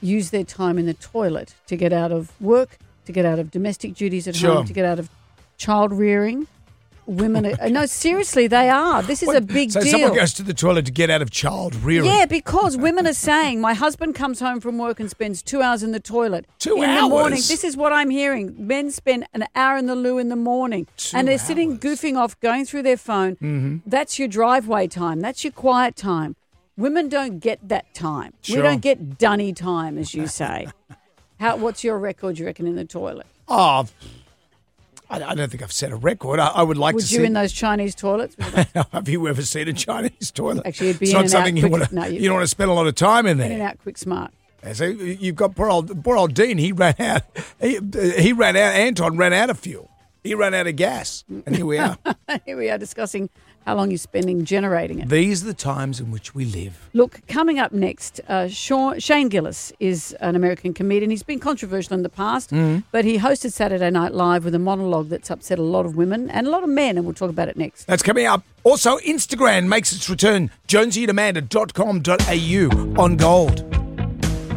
use their time in the toilet to get out of work, to get out of domestic duties at home, to get out of child rearing. Women are, no, seriously, they are. This is a big deal. So someone goes to the toilet to get out of child rearing. Yeah, because women are saying, my husband comes home from work and spends 2 hours in the toilet. 2 in hours? the morning. This is what I'm hearing. Men spend an hour in the loo in the morning. 2 and they're hours. sitting goofing off, going through their phone. Mm-hmm. That's your driveway time. That's your quiet time. Women don't get that time. Sure. We don't get dunny time, as you say. What's your record, you reckon, in the toilet? Oh, I don't think I've set a record. I would like to see. Would you in those Chinese toilets? Have you ever seen a Chinese toilet? Actually, it'd be it's in not and something out you quick. want to. No, you don't want to spend a lot of time in In and there. out quick smart. So you've got poor old Dean. He ran out. He ran out. Anton ran out of fuel. He ran out of gas, and here we are. Here we are discussing how long you're spending generating it. These are the times in which we live. Look, coming up next, Shane Gillis is an American comedian. He's been controversial in the past, but he hosted Saturday Night Live with a monologue that's upset a lot of women and a lot of men, and we'll talk about it next. That's coming up. Also, Instagram makes its return. JonesyandAmanda.com.au on Gold.